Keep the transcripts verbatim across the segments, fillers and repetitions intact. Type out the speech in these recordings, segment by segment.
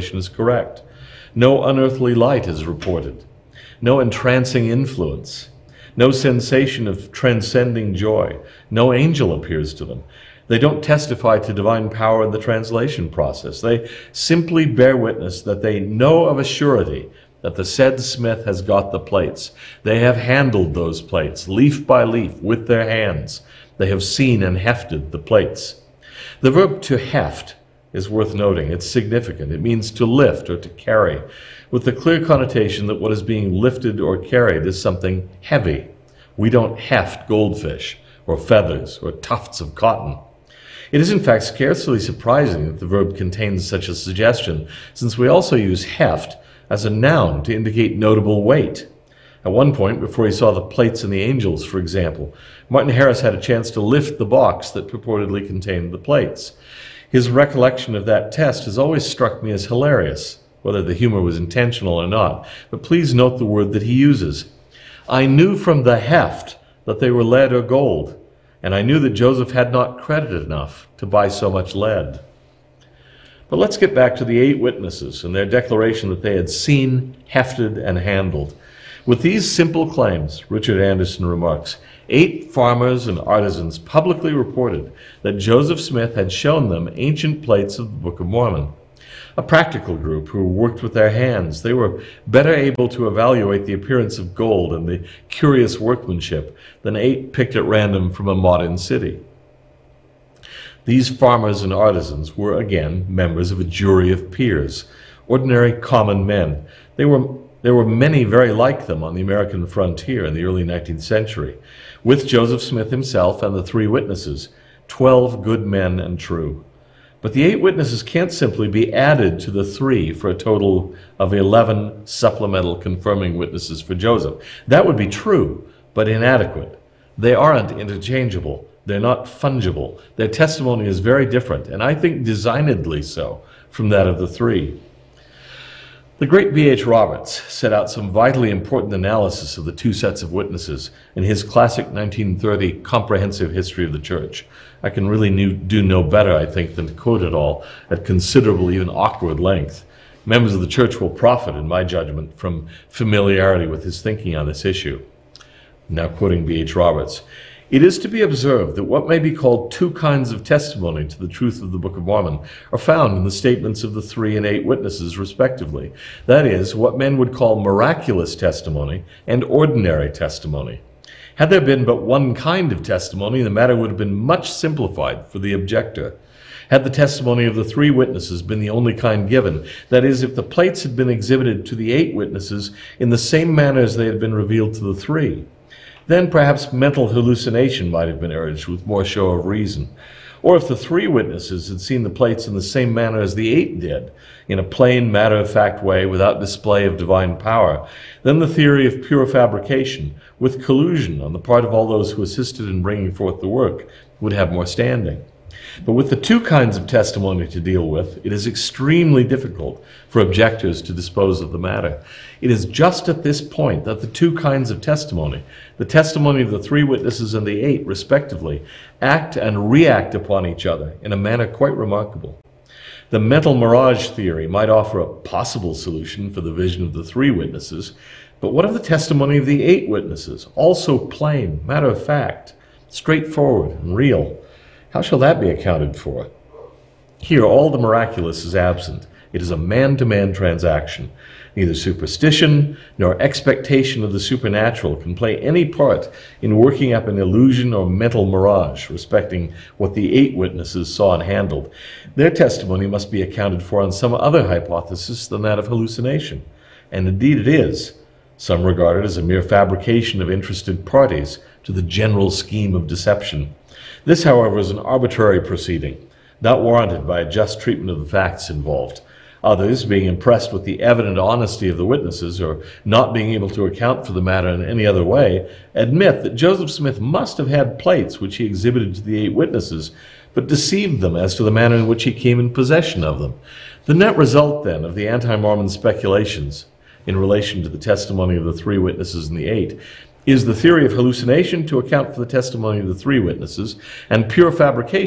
speculation is correct. No unearthly light is reported. No entrancing influence. No sensation of transcending joy. No angel appears to them. They don't testify to divine power in the translation process. They simply bear witness that they know of a surety that the said Smith has got the plates. They have handled those plates, leaf by leaf, with their hands. They have seen and hefted the plates. The verb to heft is worth noting. It's significant. It means to lift or to carry, with the clear connotation that what is being lifted or carried is something heavy. We don't heft goldfish or feathers or tufts of cotton. It is in fact scarcely surprising that the verb contains such a suggestion, since we also use heft as a noun to indicate notable weight. At one point, before he saw the plates and the angels, for example, Martin Harris had a chance to lift the box that purportedly contained the plates. His recollection of that test has always struck me as hilarious, whether the humor was intentional or not. But please note the word that he uses. I knew from the heft that they were lead or gold, and I knew that Joseph had not credit enough to buy so much lead. But let's get back to the eight witnesses and their declaration that they had seen, hefted, and handled. With these simple claims, Richard Anderson remarks, eight farmers and artisans publicly reported that Joseph Smith had shown them ancient plates of the Book of Mormon. A practical group who worked with their hands, they were better able to evaluate the appearance of gold and the curious workmanship than eight picked at random from a modern city. These farmers and artisans were, again, members of a jury of peers, ordinary common men. They were, there were many very like them on the American frontier in the early nineteenth century, with Joseph Smith himself and the three witnesses, twelve good men and true. But the eight witnesses can't simply be added to the three for a total of eleven supplemental confirming witnesses for Joseph. That would be true, but inadequate. They aren't interchangeable. They're not fungible. Their testimony is very different, and I think designedly so, from that of the three. The great B H Roberts set out some vitally important analysis of the two sets of witnesses in his classic nineteen thirty Comprehensive History of the Church. I can really do no better, I think, than to quote it all at considerable, even awkward length. Members of the Church will profit, in my judgment, from familiarity with his thinking on this issue. Now quoting B H Roberts, "It is to be observed that what may be called two kinds of testimony to the truth of the Book of Mormon are found in the statements of the three and eight witnesses, respectively. That is, what men would call miraculous testimony and ordinary testimony. Had there been but one kind of testimony, the matter would have been much simplified for the objector. Had the testimony of the three witnesses been the only kind given, that is, if the plates had been exhibited to the eight witnesses in the same manner as they had been revealed to the three, then perhaps mental hallucination might have been urged with more show of reason. Or if the three witnesses had seen the plates in the same manner as the eight did, in a plain, matter-of-fact way without display of divine power, then the theory of pure fabrication, with collusion on the part of all those who assisted in bringing forth the work, would have more standing. But with the two kinds of testimony to deal with, it is extremely difficult for objectors to dispose of the matter. It is just at this point that the two kinds of testimony, the testimony of the three witnesses and the eight, respectively, act and react upon each other in a manner quite remarkable. The mental mirage theory might offer a possible solution for the vision of the three witnesses, but what of the testimony of the eight witnesses, also plain, matter-of-fact, straightforward, and real? How shall that be accounted for? Here, all the miraculous is absent. It is a man-to-man transaction. Neither superstition nor expectation of the supernatural can play any part in working up an illusion or mental mirage respecting what the eight witnesses saw and handled. Their testimony must be accounted for on some other hypothesis than that of hallucination. And indeed it is. Some regard it as a mere fabrication of interested parties to the general scheme of deception. This, however, is an arbitrary proceeding, not warranted by a just treatment of the facts involved. Others, being impressed with the evident honesty of the witnesses, or not being able to account for the matter in any other way, admit that Joseph Smith must have had plates which he exhibited to the eight witnesses, but deceived them as to the manner in which he came in possession of them. The net result, then, of the anti-Mormon speculations in relation to the testimony of the three witnesses and the eight is the theory of hallucination to account for the testimony of the three witnesses, and pure fabrication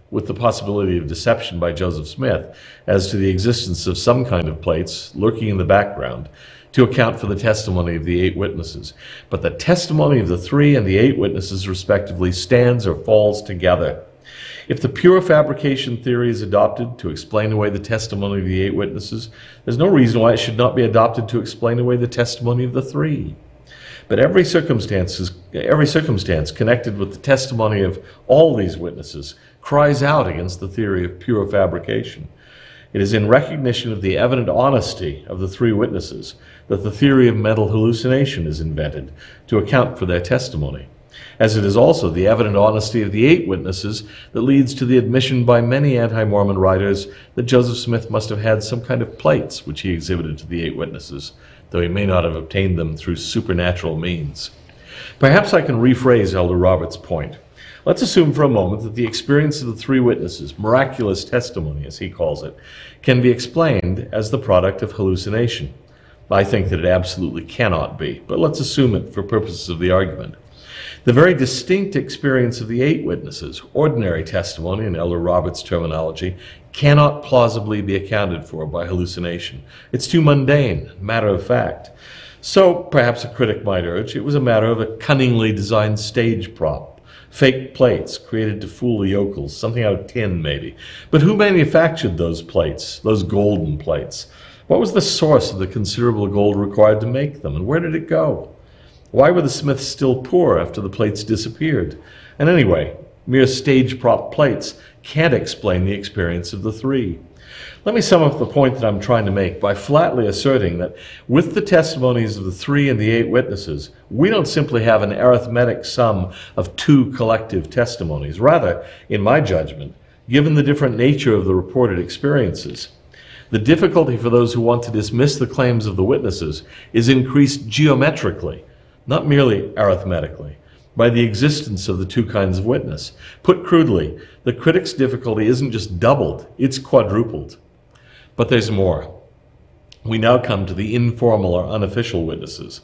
with the possibility of deception by Joseph Smith as to the existence of some kind of plates lurking in the background to account for the testimony of the eight witnesses. But the testimony of the three and the eight witnesses respectively stands or falls together. If the pure fabrication theory is adopted to explain away the testimony of the eight witnesses, there's no reason why it should not be adopted to explain away the testimony of the three. But every circumstance, is, every circumstance connected with the testimony of all these witnesses cries out against the theory of pure fabrication. It is in recognition of the evident honesty of the three witnesses that the theory of mental hallucination is invented to account for their testimony, as it is also the evident honesty of the eight witnesses that leads to the admission by many anti-Mormon writers that Joseph Smith must have had some kind of plates which he exhibited to the eight witnesses, though he may not have obtained them through supernatural means. Perhaps I can rephrase Elder Roberts' point. Let's assume for a moment that the experience of the three witnesses, miraculous testimony as he calls it, can be explained as the product of hallucination. I think that it absolutely cannot be, but let's assume it for purposes of the argument. The very distinct experience of the eight witnesses, ordinary testimony in Elder Roberts' terminology, cannot plausibly be accounted for by hallucination. It's too mundane, matter of fact. So perhaps a critic might urge it was a matter of a cunningly designed stage prop, fake plates created to fool the yokels, something out of tin maybe. But who manufactured those plates, those golden plates? What was the source of the considerable gold required to make them, and where did it go? Why were the Smiths still poor after the plates disappeared? And anyway, mere stage prop plates can't explain the experience of the three. Let me sum up the point that I'm trying to make by flatly asserting that with the testimonies of the three and the eight witnesses, we don't simply have an arithmetic sum of two collective testimonies. Rather, in my judgment, given the different nature of the reported experiences, the difficulty for those who want to dismiss the claims of the witnesses is increased geometrically, not merely arithmetically, by the existence of the two kinds of witness. Put crudely, the critic's difficulty isn't just doubled, it's quadrupled. But there's more. We now come to the informal or unofficial witnesses.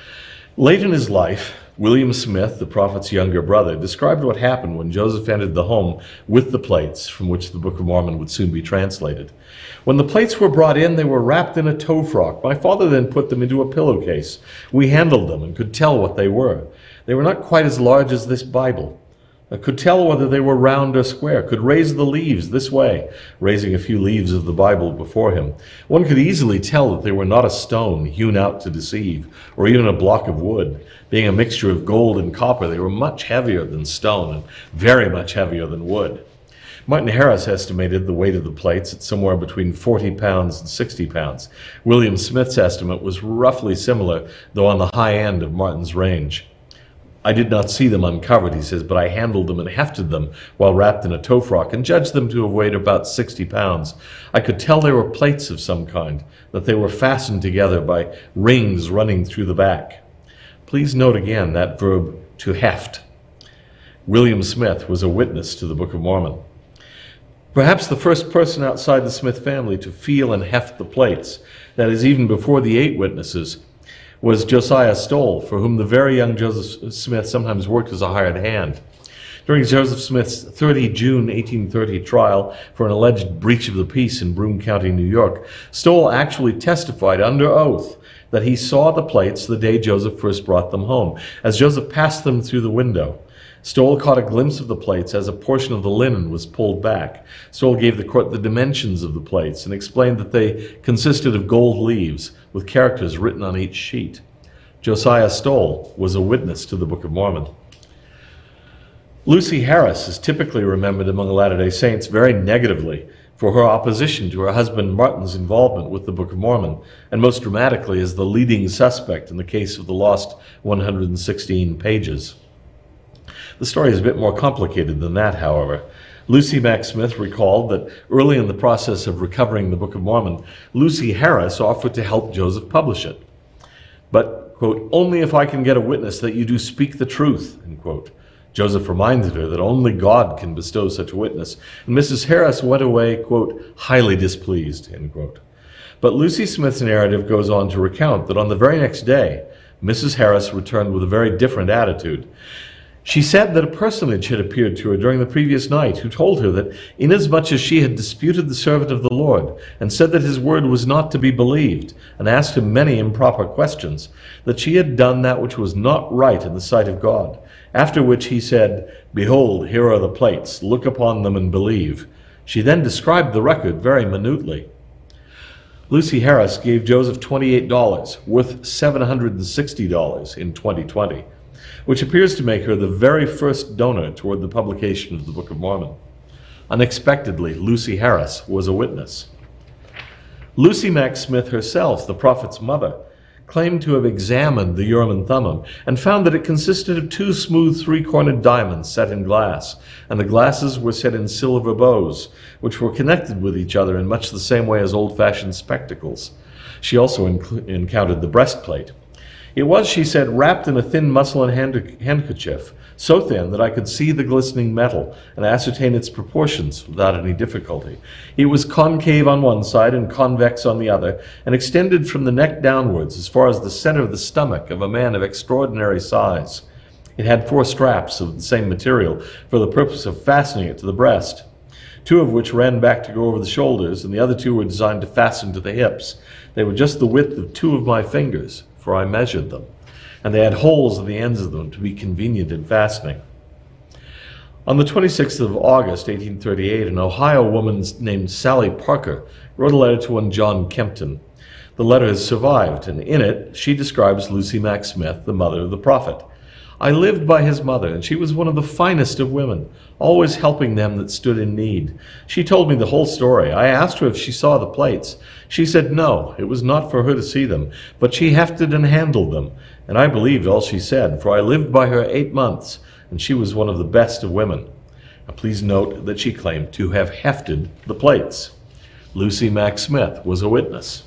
Late in his life, William Smith, the prophet's younger brother, described what happened when Joseph entered the home with the plates from which the Book of Mormon would soon be translated. When the plates were brought in, they were wrapped in a tow frock. My father then put them into a pillowcase. We handled them and could tell what they were. They were not quite as large as this Bible. I could tell whether they were round or square, could raise the leaves this way, raising a few leaves of the Bible before him. One could easily tell that they were not a stone hewn out to deceive, or even a block of wood. Being a mixture of gold and copper, they were much heavier than stone and very much heavier than wood. Martin Harris estimated the weight of the plates at somewhere between forty pounds and sixty pounds. William Smith's estimate was roughly similar, though on the high end of Martin's range. I did not see them uncovered, he says, but I handled them and hefted them while wrapped in a tow frock and judged them to have weighed about sixty pounds. I could tell they were plates of some kind, that they were fastened together by rings running through the back. Please note again that verb, to heft. William Smith was a witness to the Book of Mormon. Perhaps the first person outside the Smith family to feel and heft the plates, that is, even before the eight witnesses, was Josiah Stowell, for whom the very young Joseph Smith sometimes worked as a hired hand. During Joseph Smith's thirtieth of June eighteen thirty trial for an alleged breach of the peace in Broome County, New York, Stowell actually testified under oath that he saw the plates the day Joseph first brought them home. As Joseph passed them through the window, Stowell caught a glimpse of the plates as a portion of the linen was pulled back. Stowell gave the court the dimensions of the plates and explained that they consisted of gold leaves with characters written on each sheet. Josiah Stowell was a witness to the Book of Mormon. Lucy Harris is typically remembered among Latter-day Saints very negatively for her opposition to her husband Martin's involvement with the Book of Mormon, and most dramatically as the leading suspect in the case of the lost one hundred sixteen pages. The story is a bit more complicated than that, however. Lucy Mack Smith recalled that early in the process of recovering the Book of Mormon, Lucy Harris offered to help Joseph publish it. But, quote, only if I can get a witness that you do speak the truth, end quote. Joseph reminded her that only God can bestow such a witness, and Missus Harris went away, quote, highly displeased, end quote. But Lucy Smith's narrative goes on to recount that on the very next day, Missus Harris returned with a very different attitude. She said that a personage had appeared to her during the previous night, who told her that inasmuch as she had disputed the servant of the Lord, and said that his word was not to be believed, and asked him many improper questions, that she had done that which was not right in the sight of God. After which he said, "Behold, here are the plates, look upon them and believe." She then described the record very minutely. Lucy Harris gave Joseph twenty-eight dollars, worth seven hundred sixty dollars in twenty twenty, which appears to make her the very first donor toward the publication of the Book of Mormon. Unexpectedly, Lucy Harris was a witness. Lucy Mack Smith herself, the prophet's mother, claimed to have examined the Urim and Thummim and found that it consisted of two smooth three-cornered diamonds set in glass, and the glasses were set in silver bows, which were connected with each other in much the same way as old-fashioned spectacles. She also encountered the breastplate. It was, she said, wrapped in a thin muslin hand handkerchief, so thin that I could see the glistening metal and ascertain its proportions without any difficulty. It was concave on one side and convex on the other, and extended from the neck downwards as far as the center of the stomach of a man of extraordinary size. It had four straps of the same material for the purpose of fastening it to the breast, two of which ran back to go over the shoulders, and the other two were designed to fasten to the hips. They were just the width of two of my fingers, for I measured them, and they had holes at the ends of them to be convenient in fastening. On the twenty-sixth of August, eighteen thirty-eight, an Ohio woman named Sally Parker wrote a letter to one John Kempton. The letter has survived, and in it she describes Lucy Mack Smith, the mother of the prophet. "I lived by his mother, and she was one of the finest of women, always helping them that stood in need. She told me the whole story. I asked her if she saw the plates. She said no, it was not for her to see them, but she hefted and handled them, and I believed all she said, for I lived by her eight months, and she was one of the best of women." Now please note that she claimed to have hefted the plates. Lucy Mack Smith was a witness.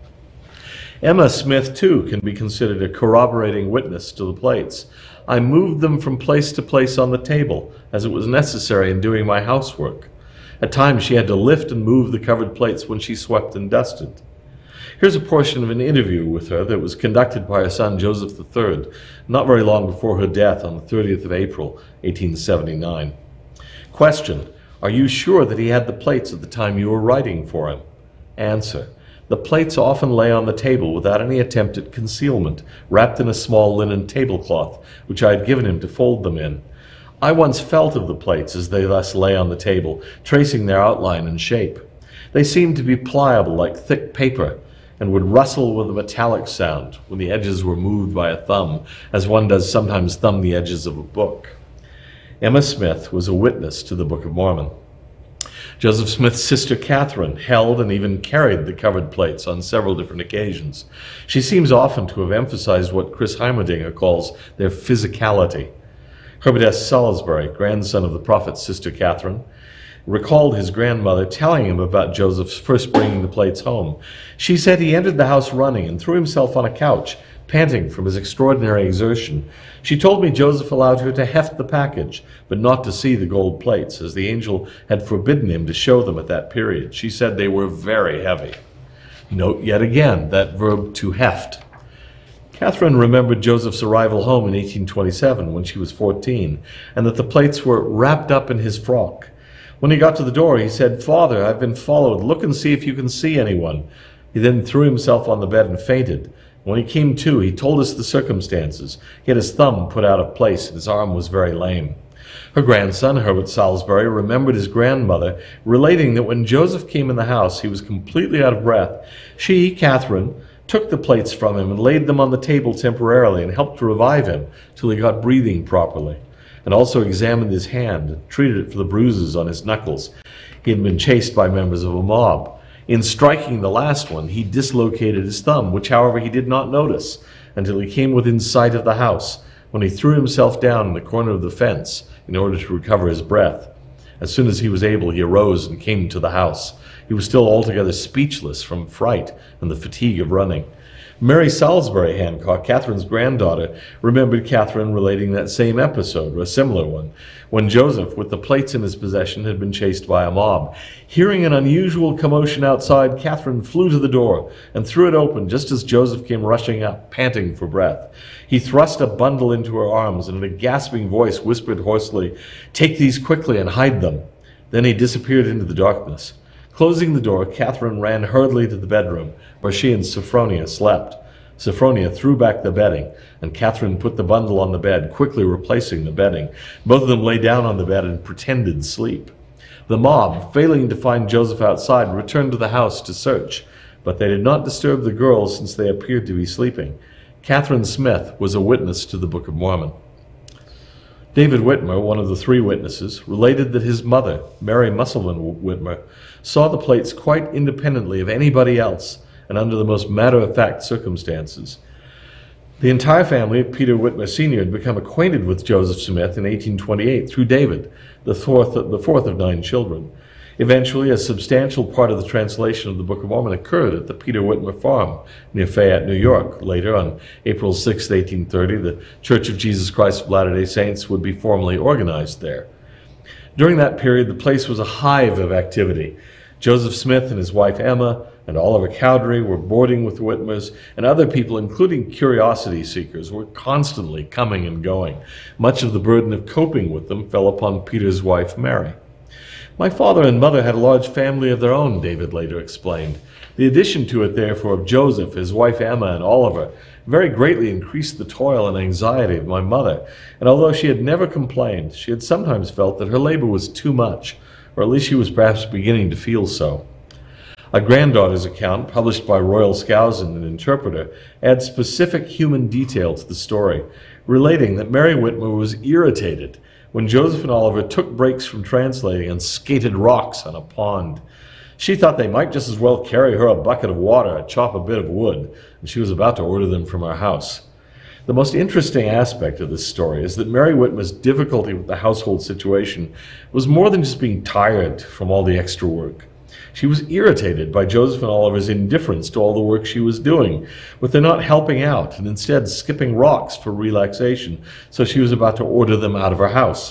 Emma Smith, too, can be considered a corroborating witness to the plates. "I moved them from place to place on the table, as it was necessary in doing my housework. At times she had to lift and move the covered plates when she swept and dusted." Here's a portion of an interview with her that was conducted by her son Joseph the Third, not very long before her death on the thirtieth of April, eighteen seventy-nine. Question: "Are you sure that he had the plates at the time you were writing for him?" Answer: "The plates often lay on the table without any attempt at concealment, wrapped in a small linen tablecloth, which I had given him to fold them in. I once felt of the plates as they thus lay on the table, tracing their outline and shape. They seemed to be pliable like thick paper, and would rustle with a metallic sound when the edges were moved by a thumb, as one does sometimes thumb the edges of a book." Emma Smith was a witness to the Book of Mormon. Joseph Smith's sister Catherine held and even carried the covered plates on several different occasions. She seems often to have emphasized what Chris Heimerdinger calls their physicality. Herbert S. Salisbury, grandson of the prophet's sister Catherine, recalled his grandmother telling him about Joseph's first bringing the plates home. She said he entered the house running and threw himself on a couch, panting from his extraordinary exertion. She told me Joseph allowed her to heft the package, but not to see the gold plates, as the angel had forbidden him to show them at that period. She said they were very heavy. Note yet again that verb to heft. Catherine remembered Joseph's arrival home in eighteen twenty-seven when she was fourteen, and that the plates were wrapped up in his frock. When he got to the door, he said, "Father, I've been followed. Look and see if you can see anyone." He then threw himself on the bed and fainted. When he came to, he told us the circumstances. He had his thumb put out of place, and his arm was very lame. Her grandson, Herbert Salisbury, remembered his grandmother, relating that when Joseph came in the house, he was completely out of breath. She, Catherine, took the plates from him and laid them on the table temporarily and helped to revive him till he got breathing properly, and also examined his hand and treated it for the bruises on his knuckles. He had been chased by members of a mob. In striking the last one, he dislocated his thumb, which, however, he did not notice until he came within sight of the house, when he threw himself down in the corner of the fence in order to recover his breath. As soon as he was able, he arose and came to the house. He was still altogether speechless from fright and the fatigue of running. Mary Salisbury Hancock, Catherine's granddaughter, remembered Catherine relating that same episode, or a similar one, when Joseph, with the plates in his possession, had been chased by a mob. Hearing an unusual commotion outside, Catherine flew to the door and threw it open just as Joseph came rushing up, panting for breath. He thrust a bundle into her arms and in a gasping voice whispered hoarsely, "Take these quickly and hide them." Then he disappeared into the darkness. Closing the door, Catherine ran hurriedly to the bedroom where she and Sophronia slept. Sophronia threw back the bedding, and Catherine put the bundle on the bed, quickly replacing the bedding. Both of them lay down on the bed and pretended sleep. The mob, failing to find Joseph outside, returned to the house to search, but they did not disturb the girls since they appeared to be sleeping. Catherine Smith was a witness to the Book of Mormon. David Whitmer, one of the three witnesses, related that his mother, Mary Musselman Whitmer, saw the plates quite independently of anybody else and under the most matter-of-fact circumstances. The entire family of Peter Whitmer Senior had become acquainted with Joseph Smith in eighteen twenty-eight through David, the fourth, the fourth of nine children. Eventually, a substantial part of the translation of the Book of Mormon occurred at the Peter Whitmer Farm near Fayette, New York. Later, on April sixth, eighteen thirty, the Church of Jesus Christ of Latter-day Saints would be formally organized there. During that period, the place was a hive of activity. Joseph Smith and his wife Emma and Oliver Cowdery were boarding with the Whitmers, and other people, including curiosity seekers, were constantly coming and going. Much of the burden of coping with them fell upon Peter's wife, Mary. "My father and mother had a large family of their own," David later explained. The addition to it, therefore, of Joseph, his wife Emma, and Oliver very greatly increased the toil and anxiety of my mother, and although she had never complained, she had sometimes felt that her labor was too much, or at least she was perhaps beginning to feel so. A granddaughter's account, published by Royal Skousen, an interpreter, adds specific human detail to the story, relating that Mary Whitmer was irritated when Joseph and Oliver took breaks from translating and skated rocks on a pond. She thought they might just as well carry her a bucket of water or chop a bit of wood, and she was about to order them from our house. The most interesting aspect of this story is that Mary Whitmer's difficulty with the household situation was more than just being tired from all the extra work. She was irritated by Joseph and Oliver's indifference to all the work she was doing, with their not helping out and instead skipping rocks for relaxation, so she was about to order them out of her house.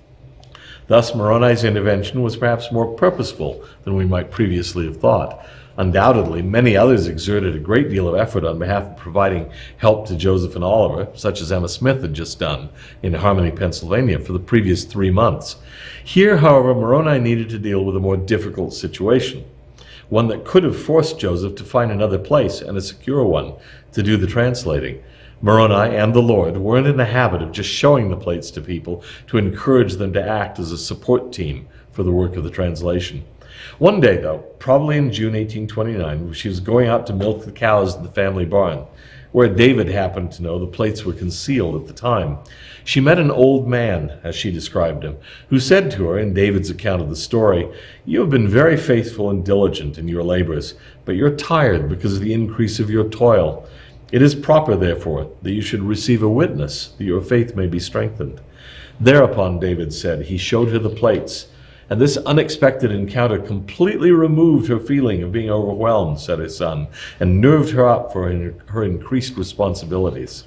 Thus, Moroni's intervention was perhaps more purposeful than we might previously have thought. Undoubtedly, many others exerted a great deal of effort on behalf of providing help to Joseph and Oliver, such as Emma Smith had just done in Harmony, Pennsylvania for the previous three months. Here, however, Moroni needed to deal with a more difficult situation, one that could have forced Joseph to find another place, and a secure one, to do the translating. Moroni and the Lord weren't in the habit of just showing the plates to people to encourage them to act as a support team for the work of the translation. One day, though, probably in June eighteen twenty-nine, she was going out to milk the cows in the family barn, where David happened to know the plates were concealed at the time. She met an old man, as she described him, who said to her, in David's account of the story, "You have been very faithful and diligent in your labors, but you're tired because of the increase of your toil. It is proper, therefore, that you should receive a witness, that your faith may be strengthened." Thereupon, David said, he showed her the plates, and this unexpected encounter completely removed her feeling of being overwhelmed, said her son, and nerved her up for her increased responsibilities.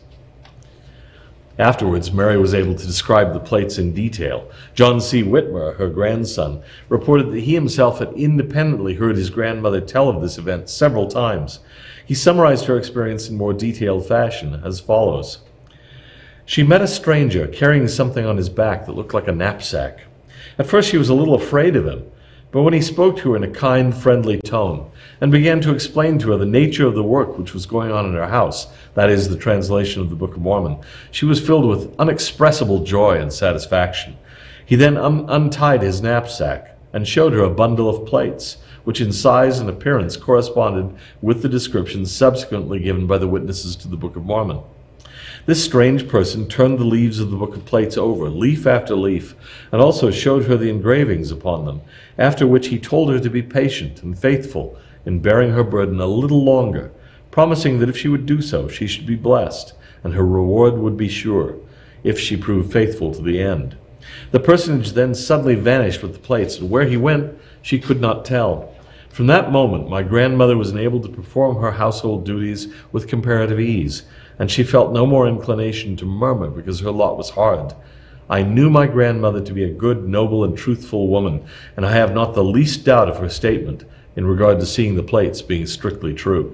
Afterwards, Mary was able to describe the plates in detail. John C. Whitmer, her grandson, reported that he himself had independently heard his grandmother tell of this event several times. He summarized her experience in more detailed fashion as follows. She met a stranger carrying something on his back that looked like a knapsack. At first she was a little afraid of him, but when he spoke to her in a kind, friendly tone and began to explain to her the nature of the work which was going on in her house, that is, the translation of the Book of Mormon, she was filled with unexpressible joy and satisfaction. He then un- untied his knapsack and showed her a bundle of plates, which in size and appearance corresponded with the descriptions subsequently given by the witnesses to the Book of Mormon. This strange person turned the leaves of the Book of Plates over, leaf after leaf, and also showed her the engravings upon them, after which he told her to be patient and faithful in bearing her burden a little longer, promising that if she would do so, she should be blessed, and her reward would be sure, if she proved faithful to the end. The personage then suddenly vanished with the plates, and where he went, she could not tell. From that moment, my grandmother was enabled to perform her household duties with comparative ease, and she felt no more inclination to murmur because her lot was hard. I knew my grandmother to be a good, noble, and truthful woman, and I have not the least doubt of her statement in regard to seeing the plates being strictly true.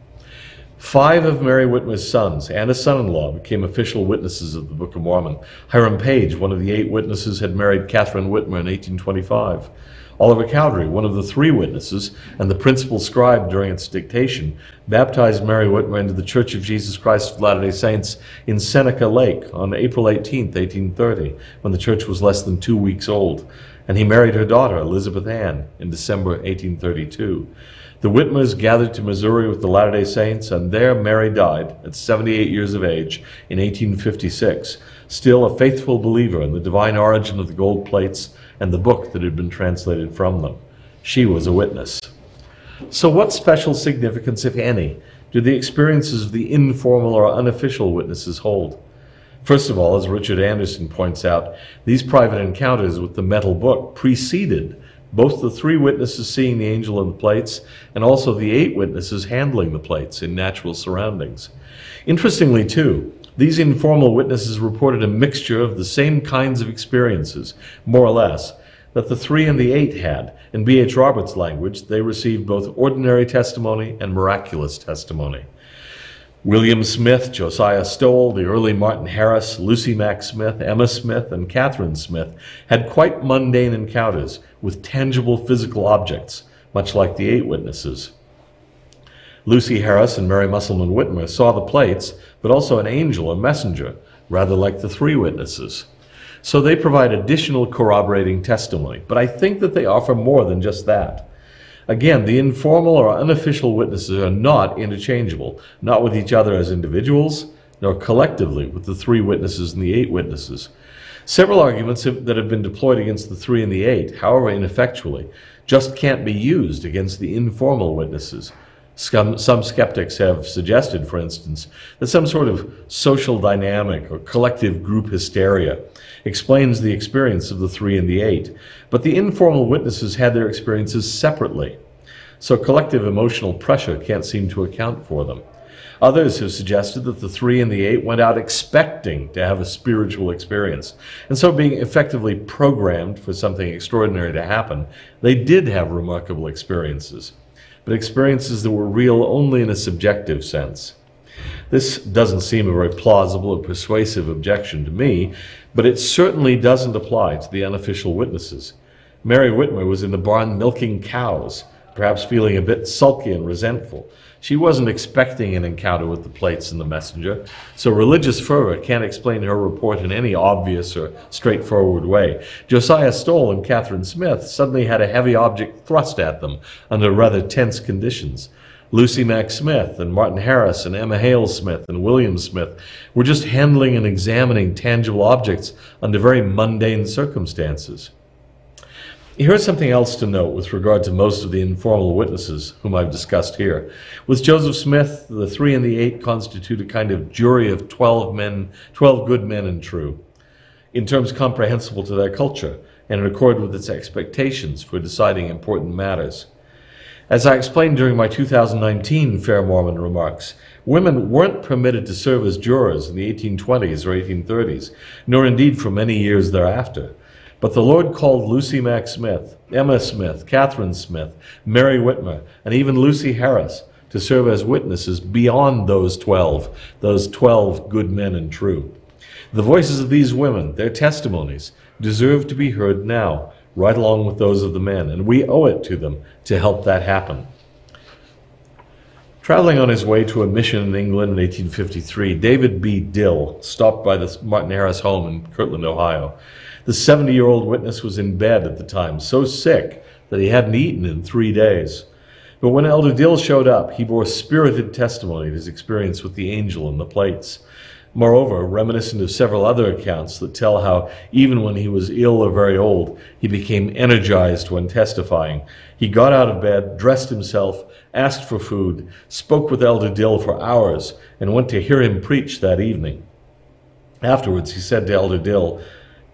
Five of Mary Whitmer's sons and a son-in-law became official witnesses of the Book of Mormon. Hiram Page, one of the eight witnesses, had married Catherine Whitmer in eighteen twenty-five. Oliver Cowdery, one of the three witnesses and the principal scribe during its dictation, baptized Mary Whitmer into the Church of Jesus Christ of Latter-day Saints in Seneca Lake on April eighteenth, eighteen thirty, when the church was less than two weeks old, and he married her daughter, Elizabeth Ann, in December eighteen thirty-two. The Whitmers gathered to Missouri with the Latter-day Saints, and there Mary died at seventy-eight years of age in eighteen fifty-six, still a faithful believer in the divine origin of the gold plates and the book that had been translated from them. She was a witness. So what special significance, if any, do the experiences of the informal or unofficial witnesses hold? First of all, as Richard Anderson points out, these private encounters with the metal book preceded both the three witnesses seeing the angel and the plates, and also the eight witnesses handling the plates in natural surroundings. Interestingly, too, these informal witnesses reported a mixture of the same kinds of experiences, more or less, that the three and the eight had. In B H Roberts' language, they received both ordinary testimony and miraculous testimony. William Smith, Josiah Stowell, the early Martin Harris, Lucy Mack Smith, Emma Smith, and Catherine Smith had quite mundane encounters with tangible physical objects, much like the eight witnesses. Lucy Harris and Mary Musselman Whitmer saw the plates, but also an angel or messenger, rather like the three witnesses. So they provide additional corroborating testimony, but I think that they offer more than just that. Again, the informal or unofficial witnesses are not interchangeable, not with each other as individuals, nor collectively with the three witnesses and the eight witnesses. Several arguments have, that have been deployed against the three and the eight, however ineffectually, just can't be used against the informal witnesses. Some, some skeptics have suggested, for instance, that some sort of social dynamic or collective group hysteria explains the experience of the three and the eight, but the informal witnesses had their experiences separately, so collective emotional pressure can't seem to account for them. Others have suggested that the three and the eight went out expecting to have a spiritual experience, and so being effectively programmed for something extraordinary to happen, they did have remarkable experiences, but experiences that were real only in a subjective sense. This doesn't seem a very plausible or persuasive objection to me, but it certainly doesn't apply to the unofficial witnesses. Mary Whitmer was in the barn milking cows, perhaps feeling a bit sulky and resentful. She wasn't expecting an encounter with the plates and the messenger, so religious fervor can't explain her report in any obvious or straightforward way. Josiah Stowell and Catherine Smith suddenly had a heavy object thrust at them under rather tense conditions. Lucy Mack Smith and Martin Harris and Emma Hale Smith and William Smith were just handling and examining tangible objects under very mundane circumstances. Here's something else to note with regard to most of the informal witnesses whom I've discussed here. With Joseph Smith, the three and the eight constitute a kind of jury of twelve men, twelve good men and true, in terms comprehensible to their culture and in accord with its expectations for deciding important matters. As I explained during my two thousand nineteen Fair Mormon remarks, women weren't permitted to serve as jurors in the eighteen twenties or eighteen thirties, nor indeed for many years thereafter. But the Lord called Lucy Mack Smith, Emma Smith, Catherine Smith, Mary Whitmer, and even Lucy Harris to serve as witnesses beyond those twelve, those twelve good men and true. The voices of these women, their testimonies, deserve to be heard now, right along with those of the men, and we owe it to them to help that happen. Traveling on his way to a mission in England in eighteen fifty-three, David B. Dill stopped by the Martin Harris home in Kirtland, Ohio. The seventy-year-old witness was in bed at the time, so sick that he hadn't eaten in three days. But when Elder Dill showed up, he bore spirited testimony of his experience with the angel and the plates. Moreover, reminiscent of several other accounts that tell how, even when he was ill or very old, he became energized when testifying. He got out of bed, dressed himself, asked for food, spoke with Elder Dill for hours, and went to hear him preach that evening. Afterwards, he said to Elder Dill,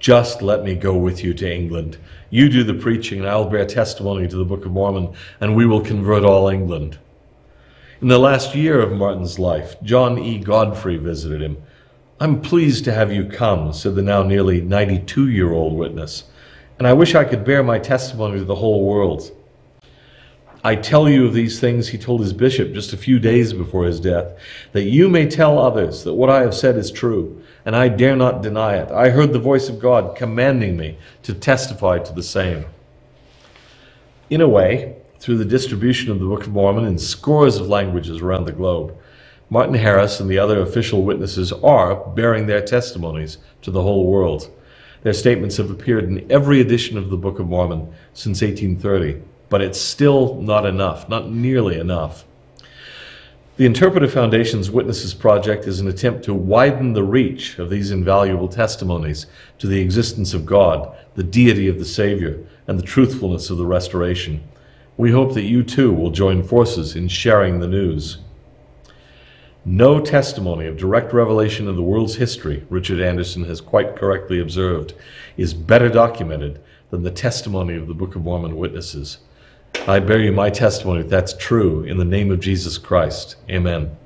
Just let me go with you to England. You do the preaching, and I'll bear testimony to the Book of Mormon, and we will convert all England. In the last year of Martin's life, John E. Godfrey visited him. I'm pleased to have you come, said the now nearly ninety-two-year-old witness, and I wish I could bear my testimony to the whole world. I tell you of these things, he told his bishop just a few days before his death, that you may tell others that what I have said is true, and I dare not deny it. I heard the voice of God commanding me to testify to the same. In a way, through the distribution of the Book of Mormon in scores of languages around the globe, Martin Harris and the other official witnesses are bearing their testimonies to the whole world. Their statements have appeared in every edition of the Book of Mormon since eighteen thirty. But it's still not enough, not nearly enough. The Interpretive Foundation's Witnesses Project is an attempt to widen the reach of these invaluable testimonies to the existence of God, the deity of the Savior, and the truthfulness of the restoration. We hope that you too will join forces in sharing the news. No testimony of direct revelation of the world's history, Richard Anderson has quite correctly observed, is better documented than the testimony of the Book of Mormon witnesses. I bear you my testimony that that's true in the name of Jesus Christ. Amen.